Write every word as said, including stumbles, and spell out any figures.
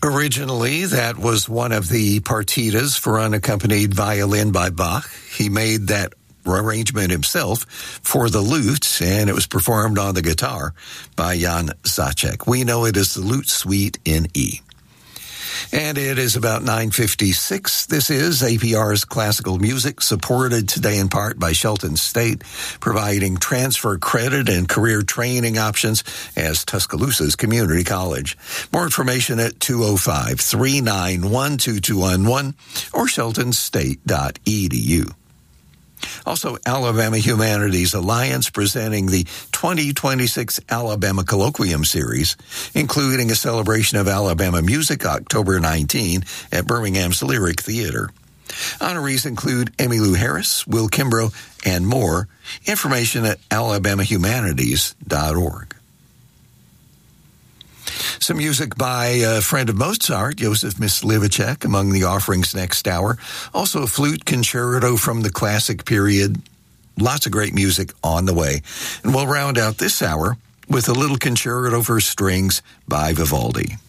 Originally, that was one of the partitas for unaccompanied violin by Bach. He made that arrangement himself for the lute, and it was performed on the guitar by Jan Zacek. We know it as the Lute Suite in E. And it is about nine fifty-six. This is A P R's Classical Music, supported today in part by Shelton State, providing transfer credit and career training options as Tuscaloosa's community college. More information at two oh five, three nine one, two two one one or shelton state dot e d u. Also, Alabama Humanities Alliance presenting the twenty twenty-six Alabama Colloquium Series, including a celebration of Alabama music October nineteenth at Birmingham's Lyric Theater. Honorees include Emmylou Harris, Will Kimbrough, and more. Information at alabama humanities dot org. Some music by a friend of Mozart, Joseph Myslivacek, among the offerings next hour. Also a flute concerto from the classic period. Lots of great music on the way. And we'll round out this hour with a little concerto for strings by Vivaldi.